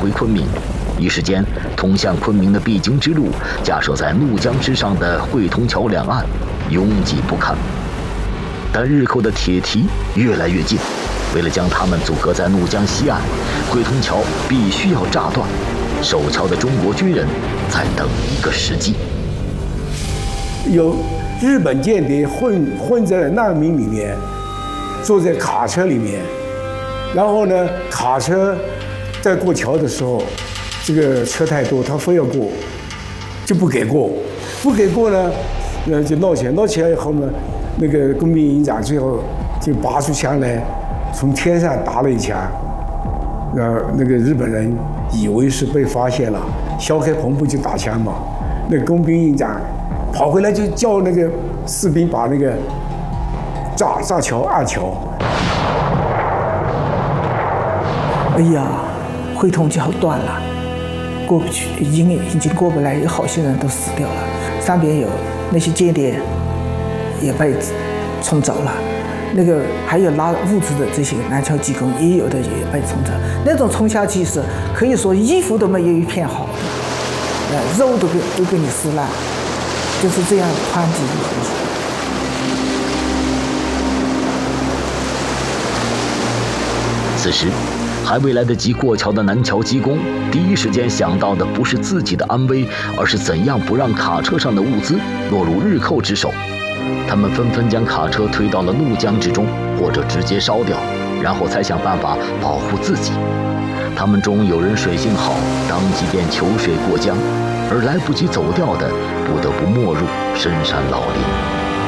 回昆明。一时间，通向昆明的必经之路架设在怒江之上的汇通桥两岸，拥挤不堪。但日寇的铁蹄越来越近，为了将他们阻隔在怒江西岸，汇通桥必须要炸断。守桥的中国军人在等一个时机。 有日本间谍混在难民里面，坐在卡车里面，然后呢，卡车在过桥的时候，这个车太多，他非要过，就不给过，不给过呢，就闹起来，闹起来以后呢，那个工兵营长最后就拔出枪来，从天上打了一枪，那个日本人以为是被发现了，削开篷布就打枪嘛，那个工兵营长跑回来就叫那个士兵把那个炸桥暗桥。 哎呀，汇通桥断了，过不去，已经过不来，有好些人都死掉了。上边有那些间谍也被冲走了，那个还有拉物资的这些南桥技工也有的也被冲走。那种冲下去是可以说衣服都没有一片好的，肉都给你撕烂，就是这样宽几与横数。 此时，还未来得及过桥的南桥技工，第一时间想到的不是自己的安危，而是怎样不让卡车上的物资落入日寇之手。他们纷纷将卡车推到了怒江之中，或者直接烧掉，然后才想办法保护自己。他们中有人水性好，当即便求水过江，而来不及走掉的，不得不没入深山老林。